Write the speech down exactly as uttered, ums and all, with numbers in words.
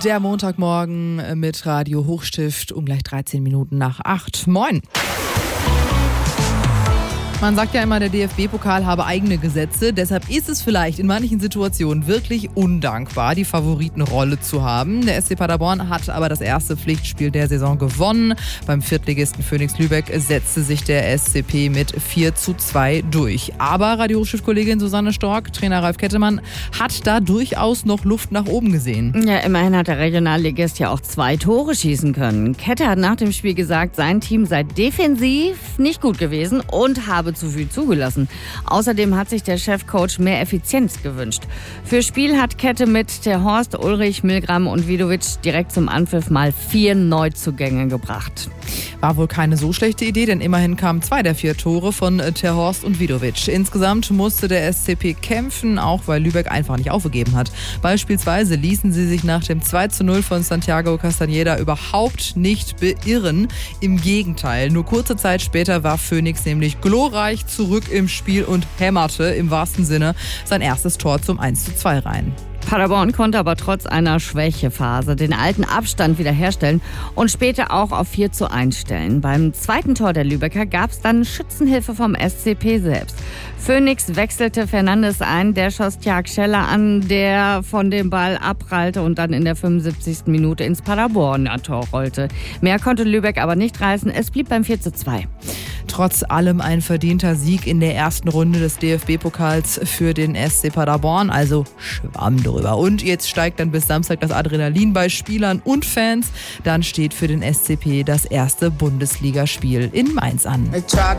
Der Montagmorgen mit Radio Hochstift um gleich dreizehn Minuten nach acht. Moin! Man sagt ja immer, der D F B-Pokal habe eigene Gesetze. Deshalb ist es vielleicht in manchen Situationen wirklich undankbar, die Favoritenrolle zu haben. Der S C Paderborn hat aber das erste Pflichtspiel der Saison gewonnen. Beim Viertligisten Phoenix Lübeck setzte sich der S C P mit vier zu zwei durch. Aber Radio Hochstift-Kollegin Susanne Stork, Trainer Ralf Kettemann, hat da durchaus noch Luft nach oben gesehen. Ja, immerhin hat der Regionalligist ja auch zwei Tore schießen können. Kette hat nach dem Spiel gesagt, sein Team sei defensiv nicht gut gewesen und habe zu viel zugelassen. Außerdem hat sich der Chefcoach mehr Effizienz gewünscht. Für Spiel hat Kette mit Ter Horst, Ulrich, Milgram und Vidovic direkt zum Anpfiff mal vier Neuzugänge gebracht. War wohl keine so schlechte Idee, denn immerhin kamen zwei der vier Tore von Ter Horst und Vidovic. Insgesamt musste der S C P kämpfen, auch weil Lübeck einfach nicht aufgegeben hat. Beispielsweise ließen sie sich nach dem zwei zu null von Santiago Castañeda überhaupt nicht beirren. Im Gegenteil, nur kurze Zeit später war Phoenix nämlich glorreich zurück im Spiel und hämmerte im wahrsten Sinne sein erstes Tor zum eins zu zwei rein. Paderborn konnte aber trotz einer Schwächephase den alten Abstand wiederherstellen und später auch auf vier zu eins stellen. Beim zweiten Tor der Lübecker gab es dann Schützenhilfe vom S C P selbst. Phoenix wechselte Fernandes ein, der schoss Tjag Scheller an, der von dem Ball abprallte und dann in der fünfundsiebzigsten Minute ins Paderborner Tor rollte. Mehr konnte Lübeck aber nicht reißen, es blieb beim vier zu zwei. Trotz allem ein verdienter Sieg in der ersten Runde des D F B-Pokals für den S C Paderborn, also Schwamm drüber. Und jetzt steigt dann bis Samstag das Adrenalin bei Spielern und Fans. Dann steht für den S C P das erste Bundesligaspiel in Mainz an.